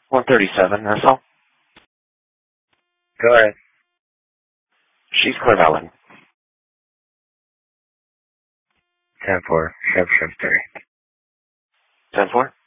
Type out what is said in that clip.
137, that's all. Go ahead. She's clear valid. 10-4, 773. 10-4?